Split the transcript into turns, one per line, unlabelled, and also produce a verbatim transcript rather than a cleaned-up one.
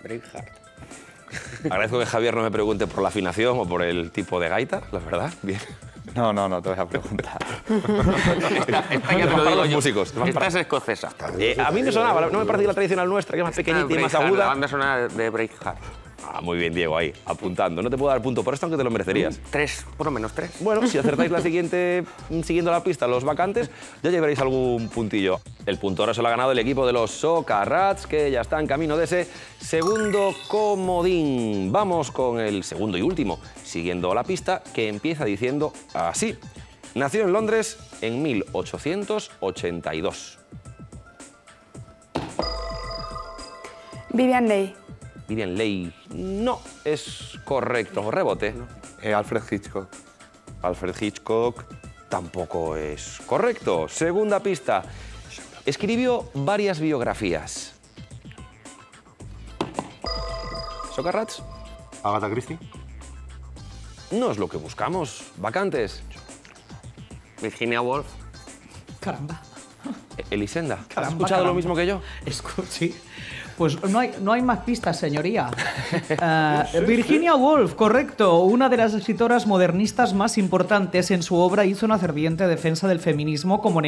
Braveheart.
Agradezco que Javier no me pregunte por la afinación o por el tipo de gaita, la verdad. Bien.
No, no, no te voy a preguntar.
Esta, esta ya te lo
para
digo
los
yo.
músicos.
Esta es escocesa.
Eh, a mí me sonaba, no me parecía la tradicional nuestra, que es más pequeñita y más
Braveheart,
aguda.
La banda sonora de Braveheart.
Ah, muy bien, Diego, ahí, apuntando. No te puedo dar punto por esto, aunque te lo merecerías.
Tres, por lo menos tres.
Bueno, si acertáis la siguiente, siguiendo la pista, los vacantes, ya llevaréis algún puntillo. El punto ahora se lo ha ganado el equipo de los Socarrats, que ya está en camino de ese segundo comodín. Vamos con el segundo y último, siguiendo la pista, que empieza diciendo así. Nació en Londres en mil ochocientos ochenta y dos.
Vivian Leigh.
Vivian Leigh, no es correcto. Rebote.
Eh, Alfred Hitchcock.
Alfred Hitchcock tampoco es correcto. Segunda pista. Escribió varias biografías. ¿Socarrats?
Agatha Christie.
No es lo que buscamos. Vacantes.
Virginia Woolf.
Caramba.
Elisenda, ¿has
Caramba,
escuchado
caramba.
lo mismo que yo?
Escu- sí. Pues no hay, no hay más pistas, señoría. Eh, Virginia Woolf, correcto. Una de las escritoras modernistas más importantes, en su obra hizo una ferviente defensa del feminismo como